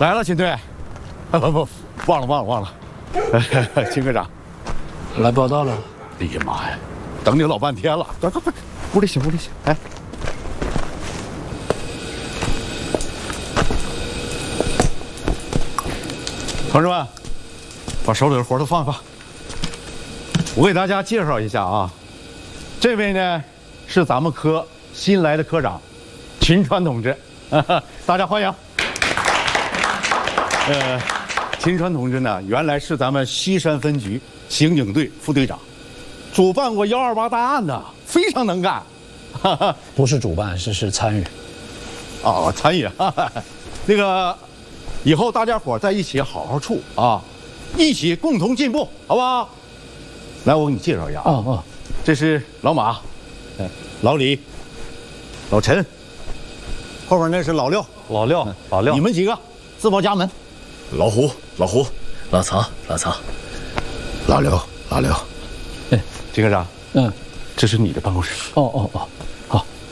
来了，秦队。不，忘了。秦科长， 来报道了。 哎呀妈呀，等你老半天了。快，屋里请。哎，同志们，把手里的活都放一放。我给大家介绍一下啊，这位呢是咱们科新来的科长秦川同志，大家欢迎。秦川同志呢，原来是咱们西山分局刑警队副队长，主办过128大案的，非常能干。 不是主办，是参与。 哦，参与。那个，以后大家伙在一起好好处啊，一起共同进步，好不好？来，我给你介绍一下啊。 哦， 这是老马，老李，老陈，后面那是老六， 老六， 你们几个自报家门。 老虎，老曹， 老刘，秦科长，这是你的办公室。 哦，